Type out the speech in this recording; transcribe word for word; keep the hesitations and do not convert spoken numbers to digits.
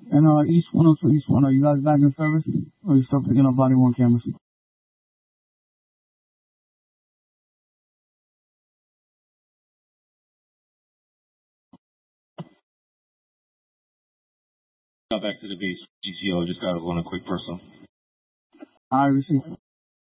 And uh, East one oh two, East one, are you guys back in service? Or are you still picking up body worn cameras? Got back to the base. G T O just got on a quick personal. I received.